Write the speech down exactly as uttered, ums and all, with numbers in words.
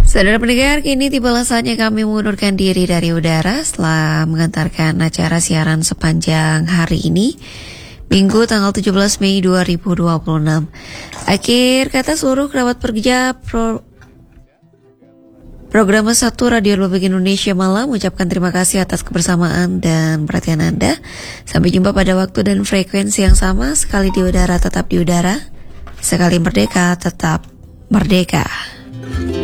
Saudara pendengar, kini tibalah saatnya kami mengundurkan diri dari udara setelah mengantarkan acara siaran sepanjang hari ini, Minggu tanggal tujuh belas Mei dua ribu dua puluh enam. Akhir kata seluruh kerabat pekerja pro Program satu Radio Republik Indonesia Malam mengucapkan terima kasih atas kebersamaan dan perhatian Anda. Sampai jumpa pada waktu dan frekuensi yang sama. Sekali di udara tetap di udara, sekali merdeka tetap merdeka.